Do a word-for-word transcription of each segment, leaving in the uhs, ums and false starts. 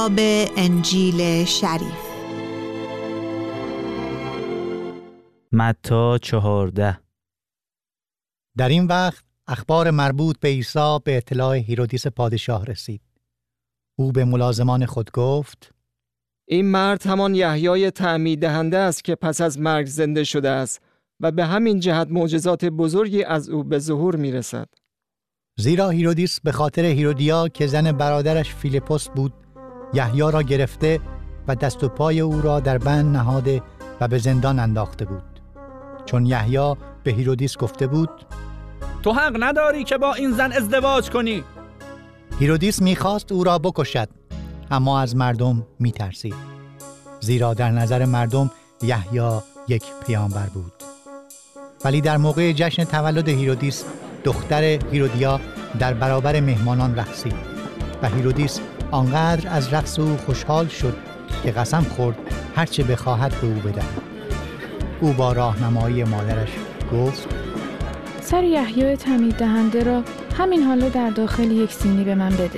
به انجیل شریف. متی چهارده. در این وقت اخبار مربوط به عیسی به اطلاع هیرودیس پادشاه رسید. او به ملازمان خود گفت: این مرد همان یحیای تعمید دهنده است که پس از مرگ زنده شده است و به همین جهت معجزات بزرگی از او به ظهور می رسد. زیرا هیرودیس به خاطر هیرودیا که زن برادرش فیلیپوس بود یحیی را گرفته و دست و پای او را در بند نهاده و به زندان انداخته بود، چون یحیی به هیرودیس گفته بود: تو حق نداری که با این زن ازدواج کنی. هیرودیس می‌خواست او را بکشد، اما از مردم می‌ترسید، زیرا در نظر مردم یحیی یک پیامبر بود. ولی در موقع جشن تولد هیرودیس دختر هیرودیا در برابر مهمانان رقصید و هیرودیس آنقدر از رقص او خوشحال شد که قسم خورد هرچه بخواهد به او بدهد. او با راهنمایی مادرش گفت: سر یحیای تعمید دهنده را همین حالا در داخل یک سینی به من بده.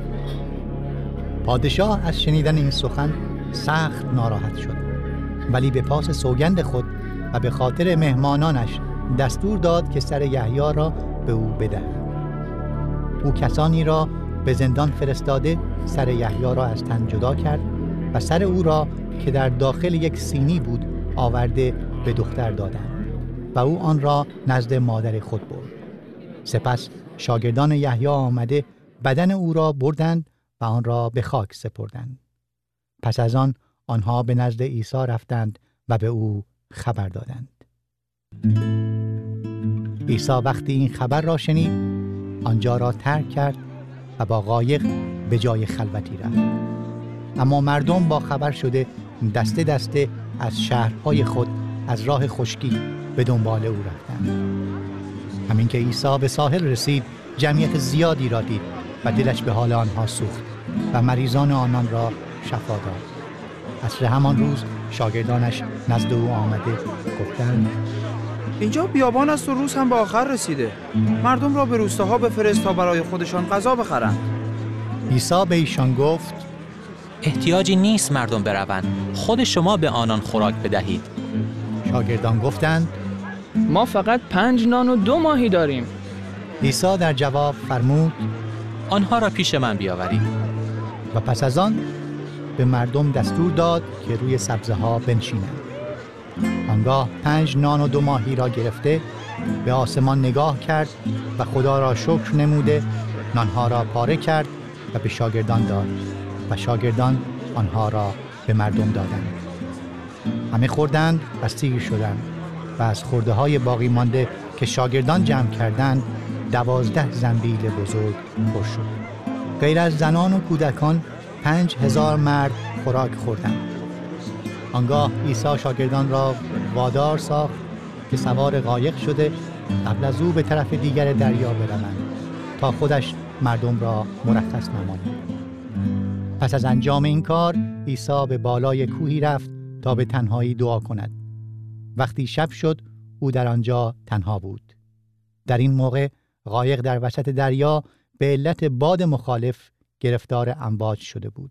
پادشاه از شنیدن این سخن سخت ناراحت شد، ولی به پاس سوگند خود و به خاطر مهمانانش دستور داد که سر یحیی را به او بدهد. او کسانی را به زندان فرستاده سر یحیی را از تن جدا کرد و سر او را که در داخل یک سینی بود آورده به دختر دادند و او آن را نزد مادر خود برد. سپس شاگردان یحیی آمده بدن او را بردند و آن را به خاک سپردند. پس از آن آنها به نزد عیسی رفتند و به او خبر دادند. عیسی وقتی این خبر را شنید آنجا را ترک کرد و با قایق به جای خلوتی رفت. اما مردم با خبر شده دسته دسته از شهرهای خود از راه خشکی به دنبال او رفتند. همین که عیسی به ساحل رسید جمعیت زیادی را دید و دلش به حال آنها سوخت و مریضان آنان را شفا داد. عصر همان روز شاگردانش نزد او آمده گفتند: اینجا بیابان است و روز هم به آخر رسیده. مردم را به روستاها بفرست تا برای خودشان غذا بخرند. عیسی به ایشان گفت: احتیاجی نیست مردم بروند، خود شما به آنان خوراک بدهید. شاگردان گفتند: ما فقط پنج نان و دو ماهی داریم. عیسی در جواب فرمود: آنها را پیش من بیاورید. و پس از آن به مردم دستور داد که روی سبزه ها بنشینند. آنگاه پنج نان و دو ماهی را گرفته به آسمان نگاه کرد و خدا را شکر نموده نانها را پاره کرد و به شاگردان داد و شاگردان آنها را به مردم دادند. همه خوردند و سیر شدند و از خورده های باقی مانده که شاگردان جمع کردند دوازده زنبیل بزرگ پر شد. غیر از زنان و کودکان پنج هزار مرد خوراک خوردند. آنگاه عیسی شاگردان را وادار ساخت که سوار قایق شده قبل از او به طرف دیگر دریا بروند تا خودش مردم را مرخص نماند. پس از انجام این کار عیسی به بالای کوهی رفت تا به تنهایی دعا کند. وقتی شب شد او در آنجا تنها بود. در این موقع قایق در وسط دریا به علت باد مخالف گرفتار امواج شده بود.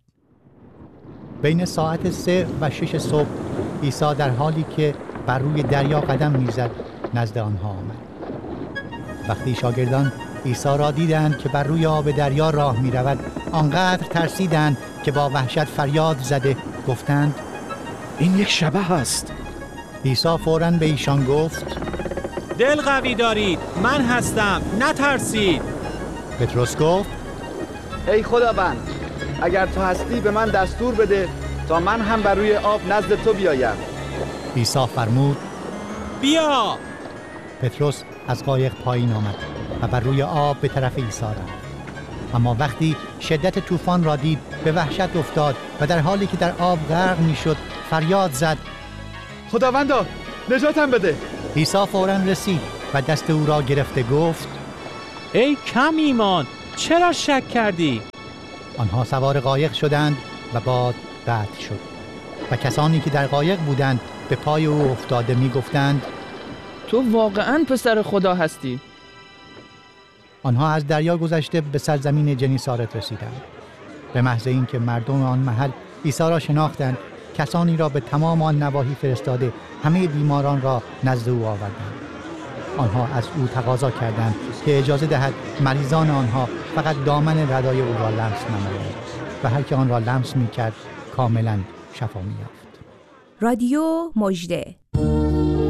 بین ساعت سه و شش صبح عیسی در حالی که بر روی دریا قدم می‌زد نزد آنها آمد. وقتی شاگردان عیسی را دیدند که بر روی آب دریا راه می‌رود آنقدر ترسیدند که با وحشت فریاد زده گفتند: این یک شبح است. عیسی فوراً به ایشان گفت: دل قوی دارید، من هستم، نترسید. پتروس گفت: ای خداوند، اگر تو هستی به من دستور بده تا من هم بر روی آب نزد تو بیایم. عیسی فرمود: بیا. پتروس از قایق پایین آمد و بر روی آب به طرف عیسی رفت. اما وقتی شدت طوفان را دید به وحشت افتاد و در حالی که در آب غرق میشد فریاد زد: خداوندا نجاتم بده. عیسی فوراً رسید و دست او را گرفته گفت: ای کم ایمان، چرا شک کردی؟ آنها سوار قایق شدند و باد قطع شد و کسانی که در قایق بودند به پای او افتاده می گفتند: تو واقعاً پسر خدا هستی. آنها از دریا گذشته به سرزمین جنیسارت رسیدند. به محض اینکه مردم آن محل عیسی را شناختند، کسانی را به تمام آن نواحی فرستاده همه بیماران را نزد او آوردند. آنها از او تقاضا کردند که اجازه دهد مریضان آنها فقط دامن ردای او را لمس نمایند و هر که آن را لمس می‌کرد کاملاً شفا می‌یافت. رادیو مژده.